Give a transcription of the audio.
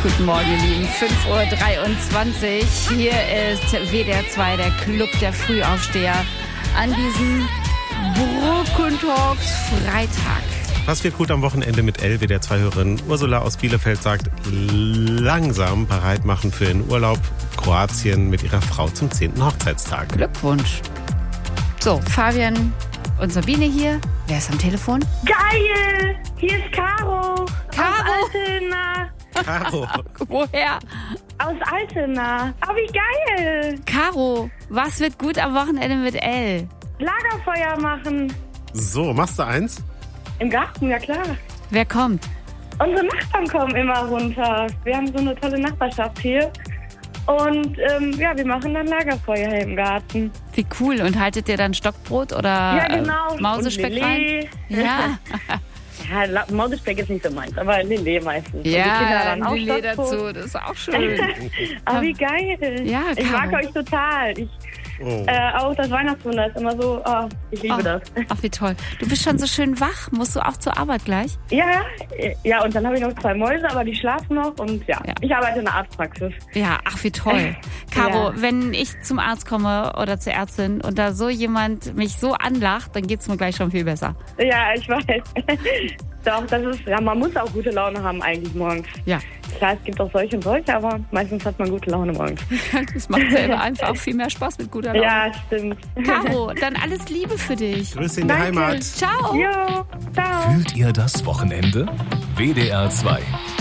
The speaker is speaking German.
Guten Morgen, ihr Lieben. 5:23 Uhr. Hier ist WDR 2, der Club der Frühaufsteher, an diesem Brückentags Freitag. Was wird gut am Wochenende mit Elle, WDR 2-Hörerin Ursula aus Bielefeld sagt, langsam bereit machen für den Urlaub Kroatien mit ihrer Frau zum 10. Hochzeitstag. Glückwunsch. So, Fabian und Sabine hier. Wer ist am Telefon? Geil! Hier ist Caro. Caro? Aus Altena. Caro. Woher? Aus Altena. Oh, wie geil! Caro, was wird gut am Wochenende mit Elle? Lagerfeuer machen. So, machst du eins? Im Garten, ja klar. Wer kommt? Unsere Nachbarn kommen immer runter. Wir haben so eine tolle Nachbarschaft hier. Und wir machen dann Lagerfeuer hier im Garten. Wie cool. Und haltet ihr dann Stockbrot oder Ja, genau. Mauserspeck Und rein? Lillet. Ja. Ja, Mauserspeck ist nicht so meins, aber Lillet meistens. Und die Kinder Ja, dann auch Lillet Stockbrot. dazu, das ist auch schön. Aber wie geil. Ja, ich mag Caro. euch total. Oh. Auch das Weihnachtswunder ist immer so, ich liebe das. Ach, wie toll. Du bist schon so schön wach. Musst du auch zur Arbeit gleich? Ja, und dann habe ich noch 2 Mäuse, aber die schlafen noch und ja. Ich arbeite in der Arztpraxis. Ja, ach, wie toll. Caro, Ja. wenn ich zum Arzt komme oder zur Ärztin und da so jemand mich so anlacht, dann geht's mir gleich schon viel besser. Ja, ich weiß. Doch, das ist, ja, man muss auch gute Laune haben eigentlich morgens. Ja, Klar, es gibt auch solche und solche, aber meistens hat man gute Laune morgens. das macht selber einfach viel mehr Spaß mit guter Laune. Ja, stimmt. Caro, dann alles Liebe für dich. Grüße in die Danke. Heimat. Ciao. Jo, ciao. Fühlt ihr das Wochenende? WDR 2